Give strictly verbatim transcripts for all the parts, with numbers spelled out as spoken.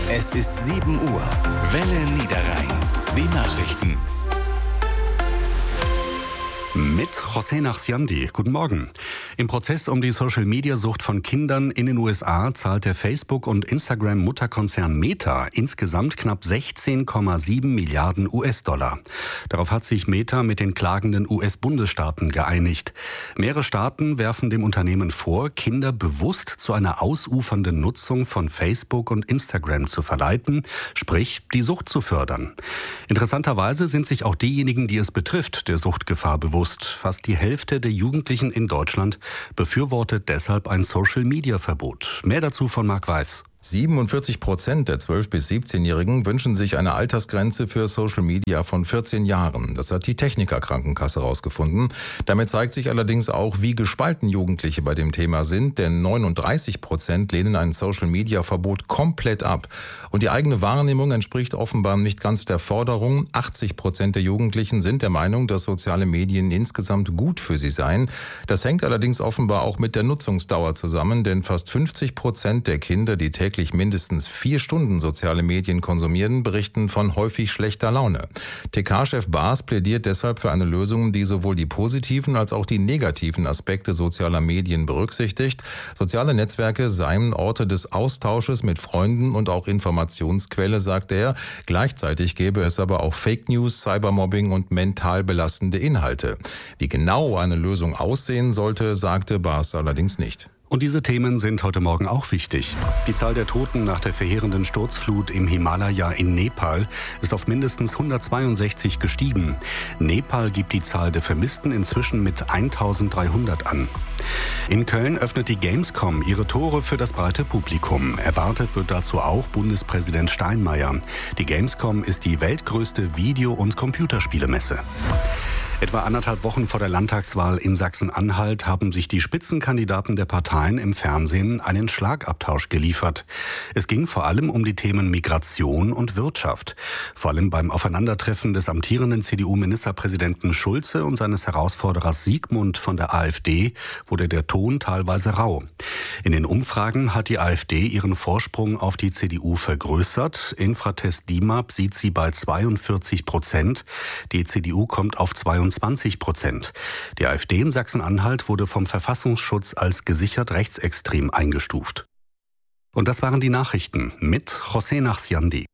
Es ist sieben Uhr. Welle Niederrhein. Die Nachrichten. Mit José Nachsiandi. Guten Morgen. Im Prozess um die Social-Media-Sucht von Kindern in den U S A zahlt der Facebook- und Instagram-Mutterkonzern Meta insgesamt knapp sechzehn Komma sieben Milliarden U S-Dollar. Darauf hat sich Meta mit den klagenden U S-Bundesstaaten geeinigt. Mehrere Staaten werfen dem Unternehmen vor, Kinder bewusst zu einer ausufernden Nutzung von Facebook und Instagram zu verleiten, sprich die Sucht zu fördern. Interessanterweise sind sich auch diejenigen, die es betrifft, der Suchtgefahr bewusst. Fast die Hälfte der Jugendlichen in Deutschland befürwortet deshalb ein Social-Media-Verbot. Mehr dazu von Marc Weiß. siebenundvierzig Prozent der zwölf- bis siebzehnjährigen wünschen sich eine Altersgrenze für Social Media von vierzehn Jahren. Das hat die Techniker-Krankenkasse herausgefunden. Damit zeigt sich allerdings auch, wie gespalten Jugendliche bei dem Thema sind, denn neununddreißig Prozent lehnen ein Social-Media-Verbot komplett ab. Und die eigene Wahrnehmung entspricht offenbar nicht ganz der Forderung. achtzig Prozent der Jugendlichen sind der Meinung, dass soziale Medien insgesamt gut für sie seien. Das hängt allerdings offenbar auch mit der Nutzungsdauer zusammen, denn fast fünfzig Prozent der Kinder, die täglich mindestens vier Stunden soziale Medien konsumieren, berichten von häufig schlechter Laune. T K-Chef Baas plädiert deshalb für eine Lösung, die sowohl die positiven als auch die negativen Aspekte sozialer Medien berücksichtigt. Soziale Netzwerke seien Orte des Austausches mit Freunden und auch Informationsquelle, sagt er. Gleichzeitig gäbe es aber auch Fake News, Cybermobbing und mental belastende Inhalte. Wie genau eine Lösung aussehen sollte, sagte Baas allerdings nicht. Und diese Themen sind heute Morgen auch wichtig. Die Zahl der Toten nach der verheerenden Sturzflut im Himalaya in Nepal ist auf mindestens hundertzweiundsechzig gestiegen. Nepal gibt die Zahl der Vermissten inzwischen mit eintausenddreihundert an. In Köln öffnet die Gamescom ihre Tore für das breite Publikum. Erwartet wird dazu auch Bundespräsident Steinmeier. Die Gamescom ist die weltgrößte Video- und Computerspielemesse. Etwa anderthalb Wochen vor der Landtagswahl in Sachsen-Anhalt haben sich die Spitzenkandidaten der Parteien im Fernsehen einen Schlagabtausch geliefert. Es ging vor allem um die Themen Migration und Wirtschaft. Vor allem beim Aufeinandertreffen des amtierenden C D U-Ministerpräsidenten Schulze und seines Herausforderers Siegmund von der AfD wurde der Ton teilweise rau. In den Umfragen hat die AfD ihren Vorsprung auf die C D U vergrößert. Infratest DIMAP sieht sie bei zweiundvierzig Prozent. Die C D U kommt auf zweiundzwanzig Prozent. Die AfD in Sachsen-Anhalt wurde vom Verfassungsschutz als gesichert rechtsextrem eingestuft. Und das waren die Nachrichten mit José Nachsiandi.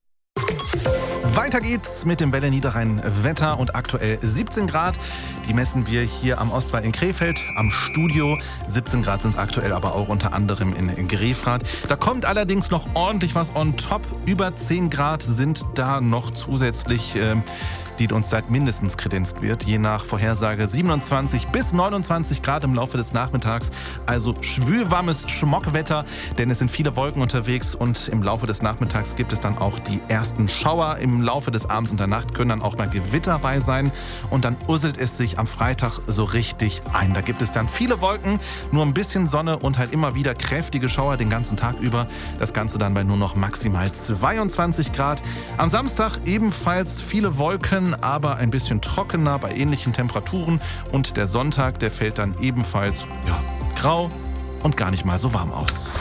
Weiter geht's mit dem Welle Niederrhein Wetter und aktuell siebzehn Grad. Die messen wir hier am Ostwall in Krefeld am Studio. siebzehn Grad sind es aktuell aber auch unter anderem in Grefrath. Da kommt allerdings noch ordentlich was on top. Über zehn Grad sind da noch zusätzlich, äh, die uns da mindestens kredenzt wird. Je nach Vorhersage siebenundzwanzig bis neunundzwanzig Grad im Laufe des Nachmittags. Also schwülwarmes Schmockwetter, denn es sind viele Wolken unterwegs und im Laufe des Nachmittags gibt es dann auch die ersten Schauer. Im Laufe des Abends und der Nacht können dann auch mal Gewitter bei sein und dann usselt es sich am Freitag so richtig ein. Da gibt es dann viele Wolken, nur ein bisschen Sonne und halt immer wieder kräftige Schauer den ganzen Tag über. Das Ganze dann bei nur noch maximal zweiundzwanzig Grad. Am Samstag ebenfalls viele Wolken, aber ein bisschen trockener bei ähnlichen Temperaturen und der Sonntag, der fällt dann ebenfalls ja, grau und gar nicht mal so warm aus.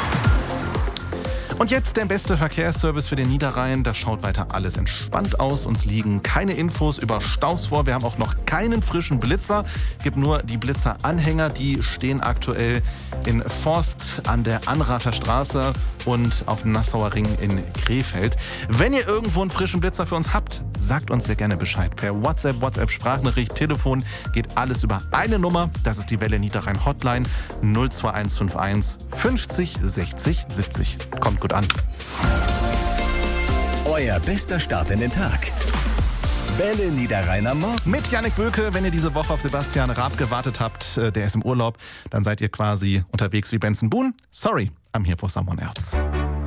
Und jetzt der beste Verkehrsservice für den Niederrhein. Da schaut weiter alles entspannt aus. Uns liegen keine Infos über Staus vor. Wir haben auch noch keinen frischen Blitzer. Es gibt nur die Blitzer-Anhänger. Die stehen aktuell in Forst an der Anrather Straße und auf dem Nassauer Ring in Krefeld. Wenn ihr irgendwo einen frischen Blitzer für uns habt, sagt uns sehr gerne Bescheid. Per WhatsApp, WhatsApp-Sprachnachricht, Telefon geht alles über eine Nummer. Das ist die Welle Niederrhein Hotline null zwei eins fünf eins fünfzig sechzig siebzig. Kommt gut an. Euer bester Start in den Tag. Welle Niederrhein am Morgen. Mit Jannik Böke, wenn ihr diese Woche auf Sebastian Raab gewartet habt, der ist im Urlaub, dann seid ihr quasi unterwegs wie Benson Boone. Sorry, I'm here for someone else.